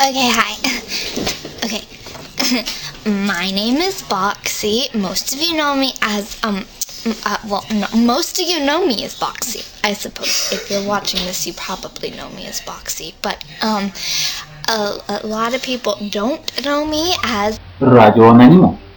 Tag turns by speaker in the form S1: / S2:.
S1: Okay, hi. Okay. My name is Boxy. Most of you know me as, no, most of you know me as Boxy, I suppose. If you're watching this, you probably know me as Boxy. But, a lot of people don't know me as
S2: Rayo Anónimo.